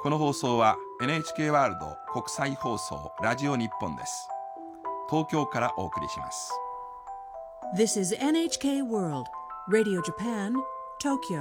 この放送は NHK ワールド国際放送ラジオ日本です。東京からお送りします。 This is NHK World Radio Japan, Tokyo.